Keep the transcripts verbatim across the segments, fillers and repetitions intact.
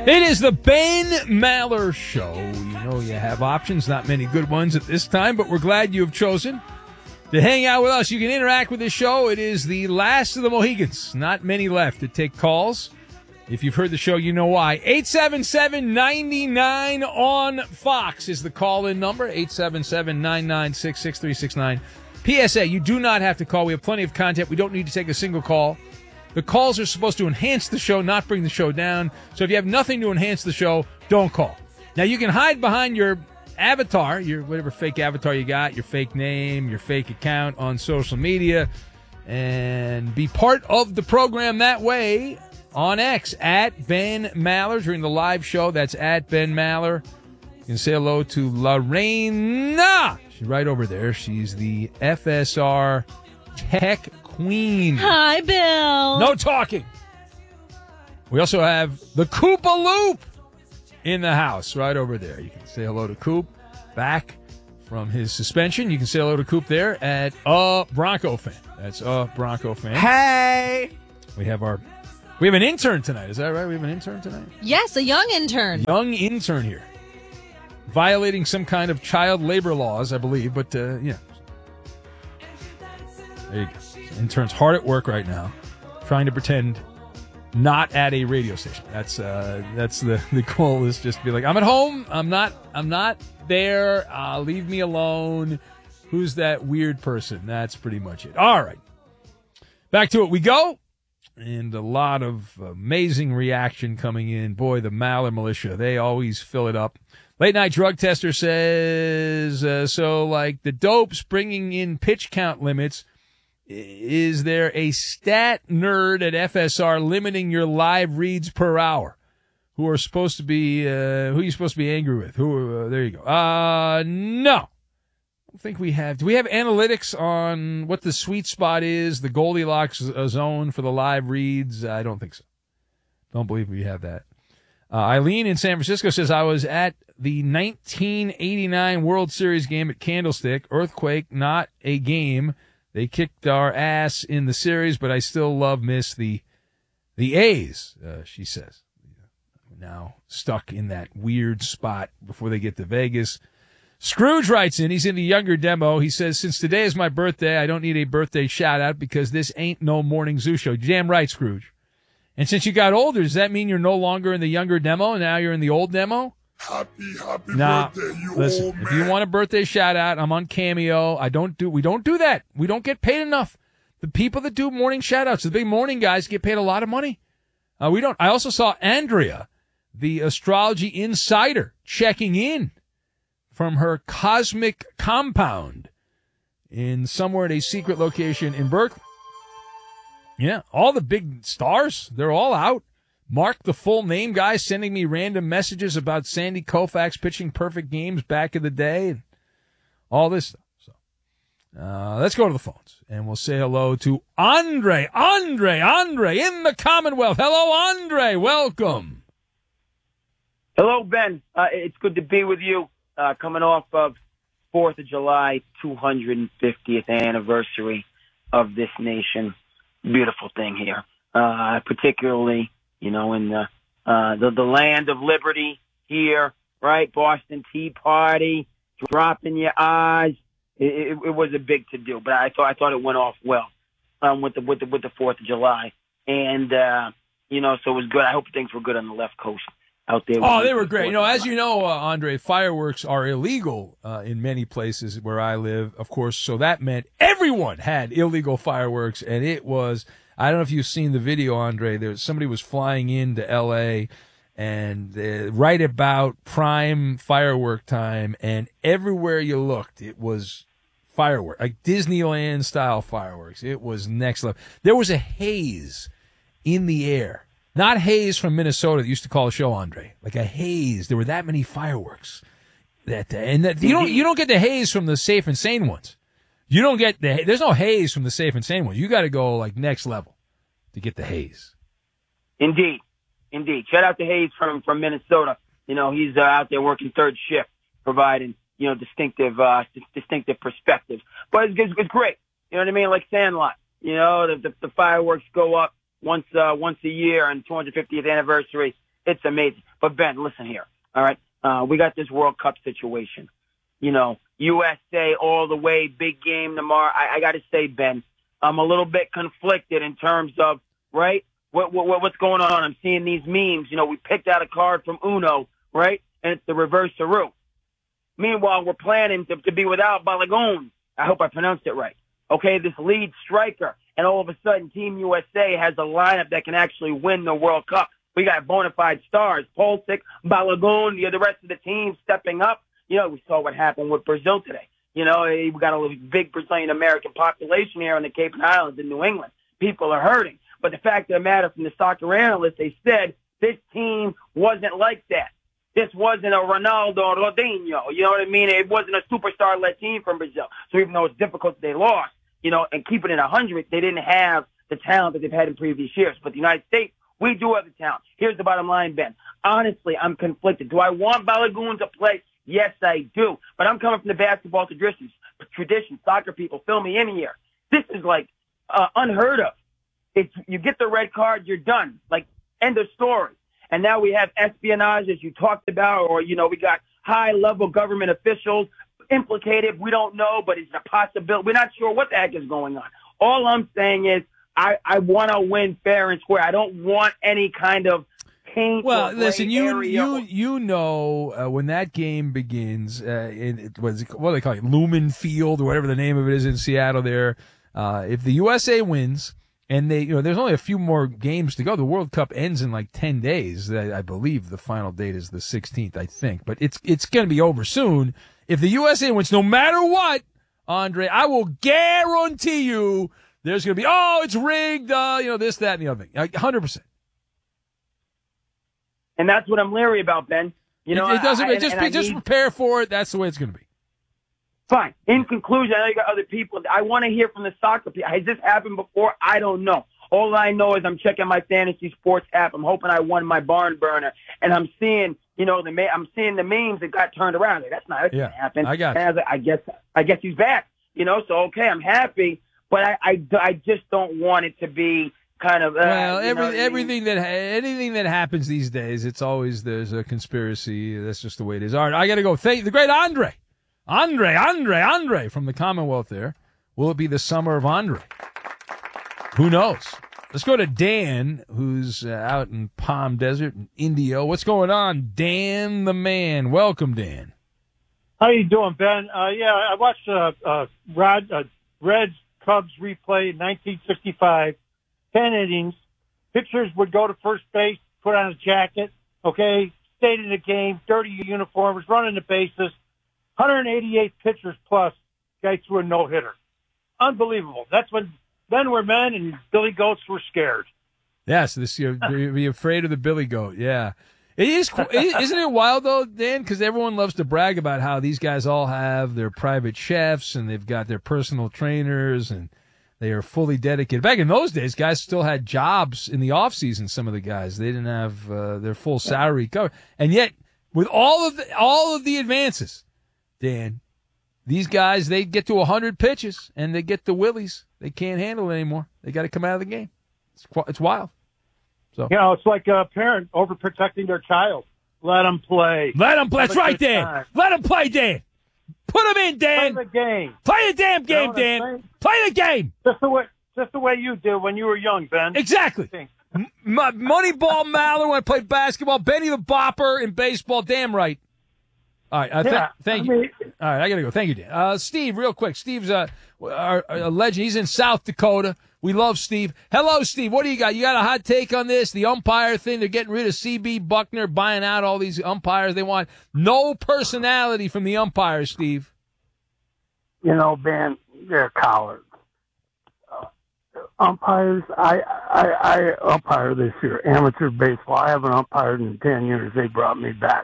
It is the Ben Maller Show. You know you have options, not many good ones at this time, but we're glad you have chosen to hang out with us. You can interact with this show. It is the last of the Mohegans. Not many left to take calls. If you've heard the show, you know why. eight seven seven, nine nine on Fox is the call-in number, eight seven seven, nine nine six, six three six nine. P S A, you do not have to call. We have plenty of content. We don't need to take a single call. The calls are supposed to enhance the show, not bring the show down. So if you have nothing to enhance the show, don't call. Now, you can hide behind your avatar, your whatever fake avatar you got, your fake name, your fake account on social media, and be part of the program that way on X, at Ben Maller. During the live show, that's at Ben Maller. You can say hello to Lorena. She's right over there. She's the F S R Tech Queen. Hi, Bill. No talking. We also have the Koopa Loop in the house right over there. You can say hello to Coop back from his suspension. You can say hello to Coop there at a Bronco fan. That's a Bronco fan. Hey! We have our we have an intern tonight. Is that right? We have an intern tonight? Yes, a young intern. Young intern here. Violating some kind of child labor laws, I believe, but uh, yeah. There you go. Intern's hard at work right now, trying to pretend not at a radio station. That's uh, that's the, the goal is just to be like, I'm at home. I'm not. I'm not there. Uh, leave me alone. Who's that weird person? That's pretty much it. All right, back to it we go, and a lot of amazing reaction coming in. Boy, the Maller Militia, they always fill it up. Late Night Drug Tester says uh, so. Like the dopes bringing in pitch count limits. Is there a stat nerd at F S R limiting your live reads per hour? Who are supposed to be, uh, who are you supposed to be angry with? Who, uh, there you go. Uh, no. I don't think we have. Do we have analytics on what the sweet spot is, the Goldilocks zone for the live reads? I don't think so. Don't believe we have that. Uh, Eileen in San Francisco says, I was at the nineteen eighty-nine World Series game at Candlestick. Earthquake, not a game. They kicked our ass in the series, but I still love miss the the A's, uh, she says. Now stuck in that weird spot before they get to Vegas. Scrooge writes in, he's in the younger demo. He says, since today is my birthday, I don't need a birthday shout-out because this ain't no morning zoo show. You're damn right, Scrooge. And since you got older, does that mean you're no longer in the younger demo and now you're in the old demo? Happy, happy nah, birthday, you listen, old man. If you want a birthday shout out, I'm on Cameo. I don't do, we don't do that. We don't get paid enough. The people that do morning shout outs, the big morning guys, get paid a lot of money. Uh, we don't. I also saw Andrea, the astrology insider, checking in from her cosmic compound in somewhere at a secret location in Berkeley. Yeah, all the big stars, they're all out. Mark, the full name guy, sending me random messages about Sandy Koufax pitching perfect games back in the day and all this stuff. So, uh, let's go to the phones and we'll say hello to Andre, Andre, Andre in the Commonwealth. Hello, Andre. Welcome. Hello, Ben. Uh, it's good to be with you. Uh, coming off of fourth of July, two hundred fiftieth anniversary of this nation. Beautiful thing here. Uh, particularly, you know, in the, uh, the, the land of liberty here, right? Boston Tea Party, dropping your eyes. It, it, it was a big to do, but I thought, I thought it went off well, um, with the, with the, with the fourth of July. And, uh, you know, so it was good. I hope things were good on the left coast out there. Oh, they were great. You know, as you know, uh, Andre, fireworks are illegal, uh, in many places where I live, of course. So that meant everyone had illegal fireworks, and it was, I don't know if you've seen the video, Andre. There was somebody was flying into L A and uh, right about prime firework time, and everywhere you looked, it was firework, like Disneyland style fireworks. It was next level. There was a haze in the air, not haze from Minnesota that used to call the show, Andre. Like a haze. There were that many fireworks that day, and that you don't you don't get the haze from the safe and sane ones. You don't get the, there's no haze from the safe and sane ones. You got to go like next level to get the haze. Indeed. Indeed. Shout out to Hayes from, from Minnesota. You know, he's uh, out there working third shift, providing, you know, distinctive, uh, distinctive perspectives. But it's, it's, it's great. You know what I mean? Like Sandlot. You know, the, the, the fireworks go up once, uh, once a year on two hundred fiftieth anniversary. it's amazing. But Ben, listen here. All right. Uh, we got this World Cup situation. You know, U S A all the way, big game tomorrow. I, I got to say, Ben, I'm a little bit conflicted in terms of, right, what, what what's going on. I'm seeing these memes. You know, we picked out a card from Uno, right, and it's the reverse Saru. Meanwhile, we're planning to, to be without Balogun. I hope I pronounced it right. Okay, this lead striker. And all of a sudden, Team U S A has a lineup that can actually win the World Cup. We got bona fide stars, Pulisic, Balogun, the, the rest of the team stepping up. You know, we saw what happened with Brazil today. You know, we got a big Brazilian-American population here in the Cape Islands in New England. People are hurting. But the fact of the matter, from the soccer analysts, they said this team wasn't like that. This wasn't a Ronaldo or Ronaldinho. You know what I mean? It wasn't a superstar-led team from Brazil. So even though it's difficult that they lost, you know, and keeping it one hundred, they didn't have the talent that they've had in previous years. But the United States, we do have the talent. Here's the bottom line, Ben. Honestly, I'm conflicted. Do I want Balogun to play? Yes, I do. But I'm coming from the basketball traditions, tradition, soccer people, fill me in here. This is like uh, unheard of. It's, you get the red card, you're done. Like, end of story. And now we have espionage, as you talked about, or, you know, we got high-level government officials implicated. We don't know, but it's a possibility. We're not sure what the heck is going on. All I'm saying is I, I want to win fair and square. I don't want any kind of paint. Well, listen, you you you know uh, when that game begins, uh, in what, is it, what do they call it, Lumen Field or whatever the name of it is in Seattle. There, uh, if the U S A wins, and they, you know, there's only a few more games to go. The World Cup ends in like ten days. I, I believe the final date is the sixteenth, I think, but it's it's going to be over soon. If the U S A wins, no matter what, Andre, I will guarantee you there's going to be, oh, it's rigged, uh, you know, this, that, and the other thing. one hundred percent. And that's what I'm leery about, Ben. You know, it, it doesn't. I, just and be, I just need, prepare for it. That's the way it's going to be. Fine. In conclusion, I know you got other people. I want to hear from the soccer people. Has this happened before? I don't know. All I know is I'm checking my fantasy sports app. I'm hoping I won my barn burner, and I'm seeing, you know, the I'm seeing the memes that got turned around. Like, that's not that's yeah, going to happen. I got. And I, was like, I guess I guess he's back. You know, so okay, I'm happy, but I I, I just don't want it to be kind of uh, well, you know every, I everything mean? that anything that happens these days, it's always there's a conspiracy. That's just the way it is. All right, I got to go. Thank the great Andre, Andre, Andre, Andre from the Commonwealth. There, will it be the summer of Andre? Who knows? Let's go to Dan, who's uh, out in Palm Desert in Indio. What's going on, Dan the man? Welcome, Dan. How you doing, Ben? Uh, yeah, I watched uh, uh, Rod uh, Reds Cubs replay in nineteen sixty-five. Ten innings. Pitchers would go to first base, put on a jacket, okay, stayed in the game, dirty uniforms, running the bases. one hundred eighty-eight pitchers plus. Guy threw a no-hitter. Unbelievable. That's when men were men and Billy Goats were scared. Yes, this you be afraid of the Billy Goat. Yeah, it is. Isn't it wild though, Dan? Because everyone loves to brag about how these guys all have their private chefs and they've got their personal trainers and they are fully dedicated. Back in those days, guys still had jobs in the off season. Some of the guys, they didn't have uh, their full salary covered, and yet with all of the all of the advances, Dan, these guys, they get to one hundred pitches and they get the willies. They can't handle it anymore. They got to come out of the game. It's it's wild. So you know, it's like a parent overprotecting their child. Let them play. Let them play. Have That's a right, good Dan. time. Let them play, Dan. Put them in, Dan. Play the game. Play the damn You know game, what I'm Dan. saying? Play the game. Just the way, just the way you did when you were young, Ben. Exactly. M- Moneyball Mallard when I played basketball. Benny the Bopper in baseball. Damn right. All right. Uh, th- Yeah, thank I you. mean- All right. I got to go. Thank you, Dan. Uh, Steve, real quick. Steve's a, a, a legend. He's in South Dakota. We love Steve. Hello, Steve. What do you got? You got a hot take on this? The umpire thing. They're getting rid of C B. Buckner, buying out all these umpires. They want no personality from the umpires, Steve. You know, Ben, they're cowards. Uh, umpires, I, I I umpire this year, amateur baseball. I haven't umpired in ten years. They brought me back.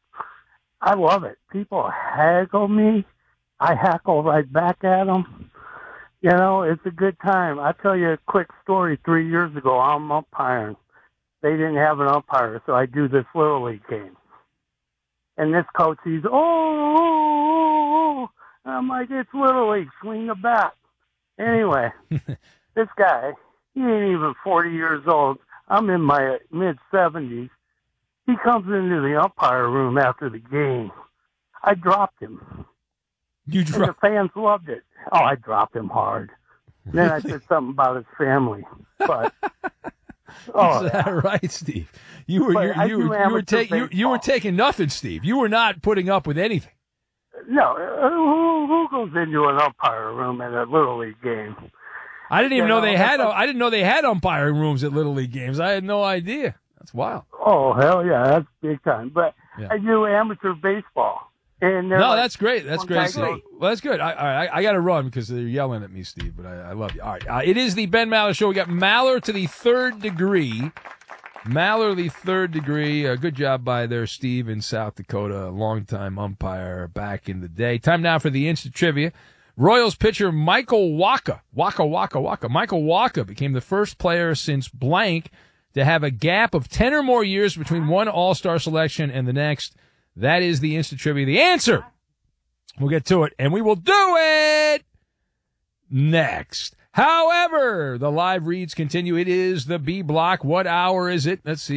I love it. People haggle me. I hackle right back at them. You know, it's a good time. I'll tell you a quick story. Three years ago, I'm umpiring. They didn't have an umpire, so I do this Little League game. And this coach, he's, oh, oh, oh. I'm like, it's Little League, swing the bat. Anyway, this guy, he ain't even forty years old. I'm in my mid-seventies. He comes into the umpire room after the game. I dropped him. You And the dropped. fans loved it. Oh, I dropped him hard. Then I said something about his family. But oh, Is that yeah. right, Steve? You were But you, I you, do were you were amateur taking you, you were baseball. taking nothing, Steve. You were not putting up with anything. No, uh, who, who goes into an umpire room at a little league game? I didn't even You know know, they had. that's like- I didn't know they had umpiring rooms at Little League games. I had no idea. That's wild. Oh hell yeah, that's big time. But Yeah. I do amateur baseball, and they're No, like, that's great. That's one great, guy Steve. goes, Well, that's good. I, all right, I, I got to run because they're yelling at me, Steve. But I, I love you. All right, uh, it is the Ben Maller Show. We got Maller to the third degree. Maller, the third degree. Uh, good job by there, Steve in South Dakota, a longtime umpire back in the day. Time now for the instant trivia. Royals pitcher Michael Wacha, Waka Waka Waka. Michael Wacha became the first player since blank to have a gap of ten or more years between one All-Star selection and the next. That is the instant trivia. The answer. We'll get to it, and we will do it next. However, the live reads continue. It is the B block. What hour is it? Let's see.